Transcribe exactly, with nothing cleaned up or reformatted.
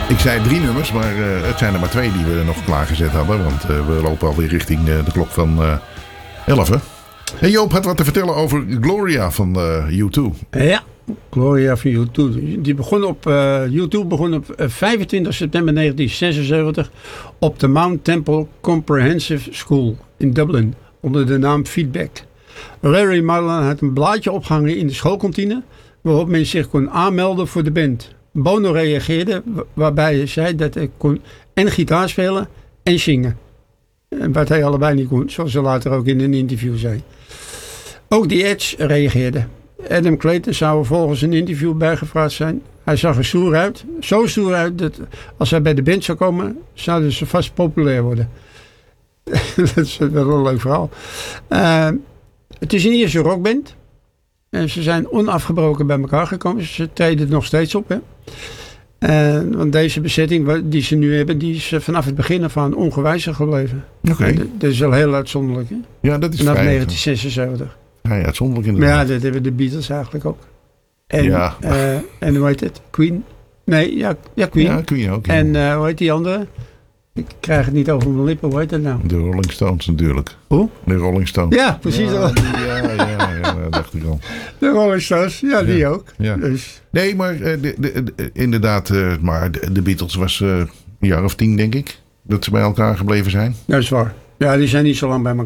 Ik zei drie nummers, maar uh, het zijn er maar twee die we nog klaargezet hadden. Want uh, we lopen alweer richting uh, de klok van uh, elf. En Joop had wat te vertellen over Gloria van uh, U twee. Ja, Gloria van U twee. Die begon op, uh, U twee begon op uh, vijfentwintig september negentien zesenzeventig op de Mount Temple Comprehensive School in Dublin. Onder de naam Feedback. Larry Mullen had een blaadje opgehangen in de schoolkantine waarop men zich kon aanmelden voor de band. Bono reageerde waarbij hij zei dat hij kon en gitaar spelen en zingen. Wat hij allebei niet kon, zoals hij later ook in een interview zei. Ook The Edge reageerde. Adam Clayton zou er volgens een interview bijgevraagd zijn. Hij zag er stoer uit. Zo stoer uit dat als hij bij de band zou komen, zouden ze vast populair worden. Dat is wel een leuk verhaal. Uh, het is een Ierse rockband. En ze zijn onafgebroken bij elkaar gekomen. Ze treden nog steeds op. Hè? Uh, want deze bezetting die ze nu hebben, die is vanaf het begin af aan ongewijzigd gebleven. Oké. Okay. Dat, dat is wel heel uitzonderlijk. Hè? Ja, dat is vanaf vrij negentien zesenzeventig. Ja, uitzonderlijk Maar inderdaad. ja, dat hebben de Beatles eigenlijk ook. En, ja. Uh, en hoe heet het? Queen? Nee, ja, ja Queen. Ja, Queen ook. Ja. En uh, hoe heet die andere? Ik krijg het niet over mijn lippen. Hoe heet dat nou? De Rolling Stones natuurlijk. Hoe? De Rolling Stones. Ja, precies. Ja, die, ja, ja, ja, dat dacht ik al. De Rolling Stones, ja, die ja. ook. Ja. Dus. Nee, maar uh, de, de, de, inderdaad, uh, maar de, de Beatles was uh, een jaar of tien, denk ik. Dat ze bij elkaar gebleven zijn. Dat is waar. Ja, die zijn niet zo lang bij elkaar.